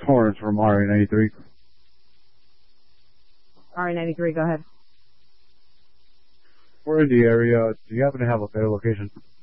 Torrance from RA93. RA93, go ahead. We're in the area. Do you happen to have a better location?